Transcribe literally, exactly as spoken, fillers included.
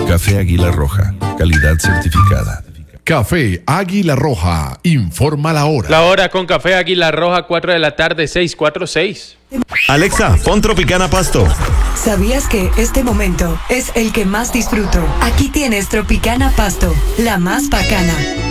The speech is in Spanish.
Café Águila Roja, calidad certificada. Café Águila Roja, informa la hora. La hora con Café Águila Roja, cuatro de la tarde, seis cuatro seis. Alexa, pon Tropicana Pasto. ¿Sabías que este momento es el que más disfruto? Aquí tienes Tropicana Pasto, la más bacana.